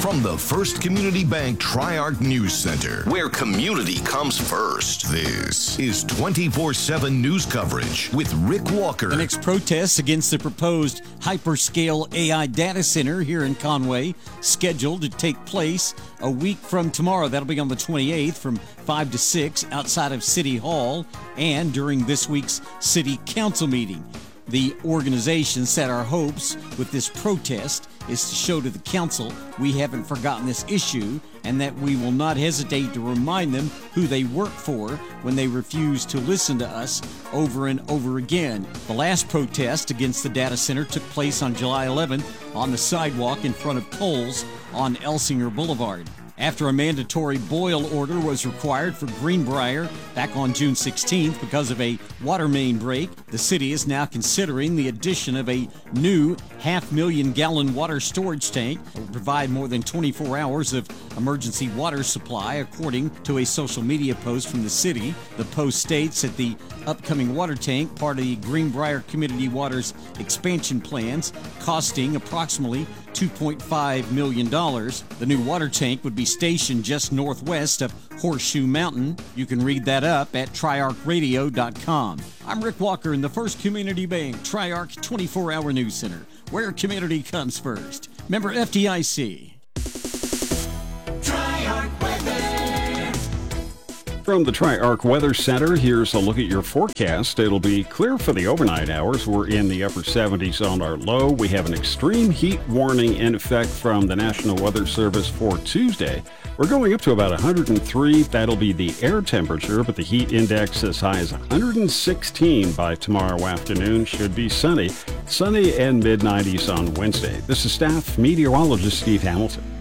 From the First Community Bank Tri-Arc News Center, where community comes first, this is 24/7 news coverage with Rick Walker. The next protests against the proposed hyperscale AI data center here in Conway, scheduled to take place a week from tomorrow. That'll be on the 28th from 5 to 6 outside of City Hall and during this week's City Council meeting. The organization said our hopes with this protest is to show to the council we haven't forgotten this issue and that we will not hesitate to remind them who they work for when they refuse to listen to us over and over again. The last protest against the data center took place on July 11th on the sidewalk in front of Kohl's on Elsinger Boulevard. After a mandatory boil order was required for Greenbrier back on June 16th because of a water main break, the city is now considering the addition of a new 500,000-gallon water storage tank that will provide more than 24 hours of emergency water supply, according to a social media post from the city. The post states that the upcoming water tank, part of the Greenbrier Community Waters expansion plans, costing approximately $2.5 million. The new water tank would be stationed just northwest of Horseshoe Mountain. You can read that up at triarchradio.com. I'm Rick Walker in the First Community Bank Tri-Arc 24-Hour News Center, where community comes first. Member FDIC. From the Tri-Arc Weather Center, here's a look at your forecast. It'll be clear for the overnight hours. We're in the upper 70s on our low. We have an extreme heat warning in effect from the National Weather Service for Tuesday. We're going up to about 103. That'll be the air temperature, but the heat index as high as 116 by tomorrow afternoon. Should be sunny and mid-90s on Wednesday. This is staff meteorologist Steve Hamilton.